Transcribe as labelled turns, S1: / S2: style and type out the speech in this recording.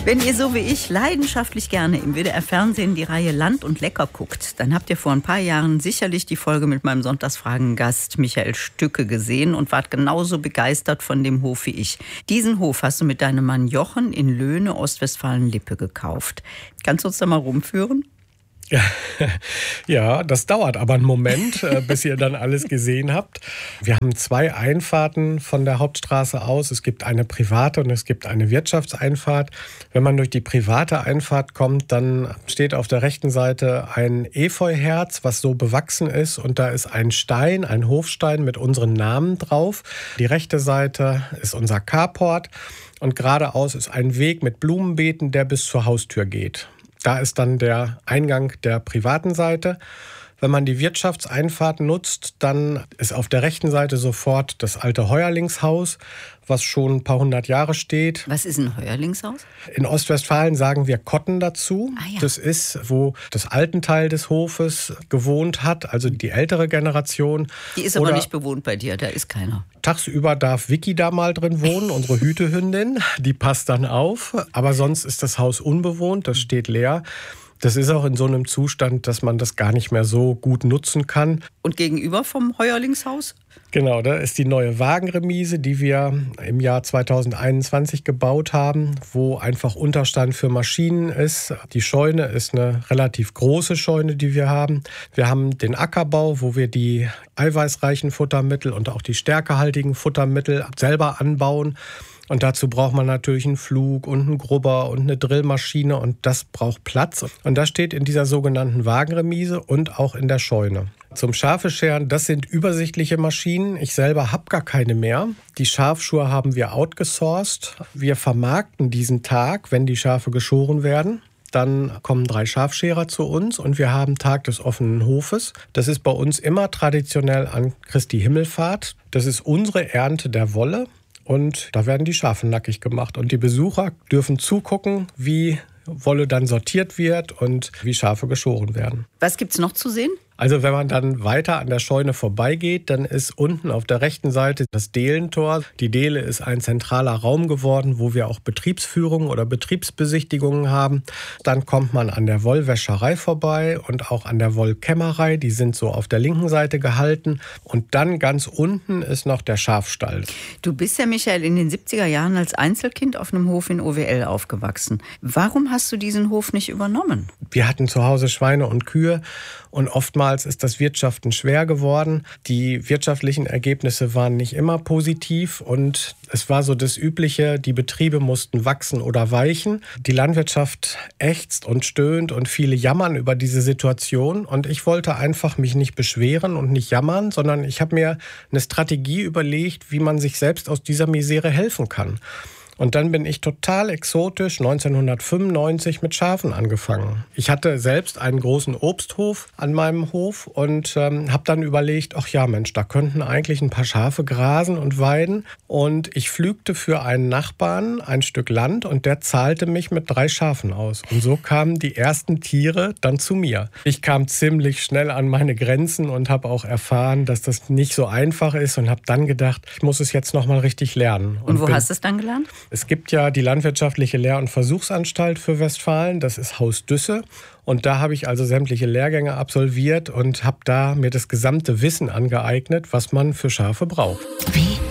S1: Wenn ihr so wie ich leidenschaftlich gerne im WDR-Fernsehen die Reihe Land und Lecker guckt, dann habt ihr vor ein paar Jahren sicherlich die Folge mit meinem Sonntagsfragen-Gast Michael Stücke gesehen und wart genauso begeistert von dem Hof wie ich. Diesen Hof hast du mit deinem Mann Jochen in Löhne, Ostwestfalen-Lippe gekauft. Kannst du uns da mal rumführen?
S2: Ja, das dauert aber einen Moment, bis ihr dann alles gesehen habt. Wir haben 2 Einfahrten von der Hauptstraße aus. Es gibt eine private und es gibt eine Wirtschaftseinfahrt. Wenn man durch die private Einfahrt kommt, dann steht auf der rechten Seite ein Efeuherz, was so bewachsen ist. Und da ist ein Stein, ein Hofstein mit unseren Namen drauf. Die rechte Seite ist unser Carport. Und geradeaus ist ein Weg mit Blumenbeeten, der bis zur Haustür geht. Da ist dann der Eingang der privaten Seite. Wenn man die Wirtschaftseinfahrt nutzt, dann ist auf der rechten Seite sofort das alte Heuerlingshaus, was schon ein paar hundert Jahre steht.
S1: Was ist ein Heuerlingshaus?
S2: In Ostwestfalen sagen wir Kotten dazu.
S1: Ah, ja.
S2: Das ist, wo das alten Teil des Hofes gewohnt hat, also die ältere Generation.
S1: Die ist aber nicht bewohnt bei dir, da ist keiner.
S2: Tagsüber darf Vicky da mal drin wohnen, unsere Hütehündin. Die passt dann auf. Aber sonst ist das Haus unbewohnt, das steht leer. Das ist auch in so einem Zustand, dass man das gar nicht mehr so gut nutzen kann.
S1: Und gegenüber vom Heuerlingshaus?
S2: Genau, da ist die neue Wagenremise, die wir im Jahr 2021 gebaut haben, wo einfach Unterstand für Maschinen ist. Die Scheune ist eine relativ große Scheune, die wir haben. Wir haben den Ackerbau, wo wir die eiweißreichen Futtermittel und auch die stärkehaltigen Futtermittel selber anbauen. Und dazu braucht man natürlich einen Flug und einen Grubber und eine Drillmaschine und das braucht Platz. Und das steht in dieser sogenannten Wagenremise und auch in der Scheune. Zum Schafescheren, das sind übersichtliche Maschinen. Ich selber habe gar keine mehr. Die Schafschuhe haben wir outgesourced. Wir vermarkten diesen Tag, wenn die Schafe geschoren werden. Dann kommen 3 Schafscherer zu uns und wir haben Tag des offenen Hofes. Das ist bei uns immer traditionell an Christi Himmelfahrt. Das ist unsere Ernte der Wolle. Und da werden die Schafe nackig gemacht. Und die Besucher dürfen zugucken, wie Wolle dann sortiert wird und wie Schafe geschoren werden.
S1: Was gibt's noch zu sehen?
S2: Also wenn man dann weiter an der Scheune vorbeigeht, dann ist unten auf der rechten Seite das Dehlentor. Die Dehle ist ein zentraler Raum geworden, wo wir auch Betriebsführungen oder Betriebsbesichtigungen haben. Dann kommt man an der Wollwäscherei vorbei und auch an der Wollkämmerei. Die sind so auf der linken Seite gehalten. Und dann ganz unten ist noch der Schafstall.
S1: Du bist ja, Michael, in den 70er Jahren als Einzelkind auf einem Hof in OWL aufgewachsen. Warum hast du diesen Hof nicht übernommen?
S2: Wir hatten zu Hause Schweine und Kühe und oftmals ist das Wirtschaften schwer geworden. Die wirtschaftlichen Ergebnisse waren nicht immer positiv und es war so das Übliche, die Betriebe mussten wachsen oder weichen. Die Landwirtschaft ächzt und stöhnt und viele jammern über diese Situation und ich wollte einfach mich nicht beschweren und nicht jammern, sondern ich habe mir eine Strategie überlegt, wie man sich selbst aus dieser Misere helfen kann. Und dann bin ich total exotisch 1995 mit Schafen angefangen. Ich hatte selbst einen großen Obsthof an meinem Hof und habe dann überlegt, ach ja Mensch, da könnten eigentlich ein paar Schafe grasen und weiden. Und ich pflügte für einen Nachbarn ein Stück Land und der zahlte mich mit 3 Schafen aus. Und so kamen die ersten Tiere dann zu mir. Ich kam ziemlich schnell an meine Grenzen und habe auch erfahren, dass das nicht so einfach ist und habe dann gedacht, ich muss es jetzt noch mal richtig lernen.
S1: Und wo hast du es dann gelernt?
S2: Es gibt ja die Landwirtschaftliche Lehr- und Versuchsanstalt für Westfalen, das ist Haus Düsse. Und da habe ich also sämtliche Lehrgänge absolviert und habe da mir das gesamte Wissen angeeignet, was man für Schafe braucht.
S1: Wie?